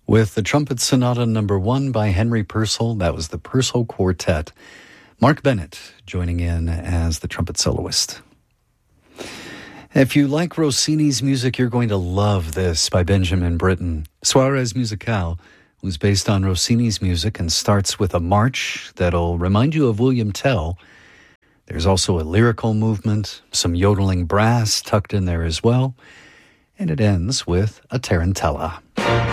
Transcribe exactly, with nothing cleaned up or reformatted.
With the Trumpet Sonata number one by Henry Purcell, that was the Purcell Quartet. Mark Bennett joining in as the trumpet soloist. If you like Rossini's music, you're going to love this by Benjamin Britten. Soirées Musicales was based on Rossini's music and starts with a march that'll remind you of William Tell. There's also a lyrical movement, some yodeling brass tucked in there as well, and it ends with a tarantella.